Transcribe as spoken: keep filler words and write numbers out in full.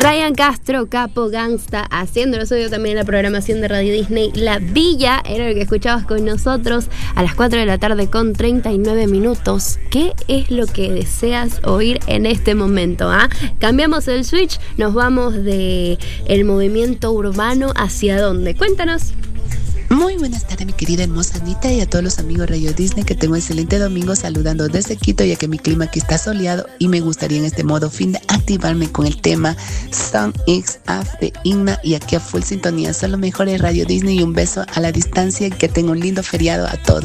Ryan Castro, Capo Gangsta, haciendo lo suyo también en la programación de Radio Disney. La Villa era lo que escuchabas con nosotros a las cuatro de la tarde con treinta y nueve minutos. ¿Qué es lo que deseas oír en este momento? ¿Ah? Cambiamos el switch, nos vamos de el movimiento urbano hacia dónde. Cuéntanos. Muy buenas tardes, mi querida hermosa Anita, y a todos los amigos Radio Disney, que tengo un excelente domingo saludando desde Quito, ya que mi clima aquí está soleado y me gustaría en este modo fin de activarme con el tema Song X Af de Igna, y aquí a full sintonía. Son los mejores Radio Disney y un beso a la distancia y que tenga un lindo feriado a todos.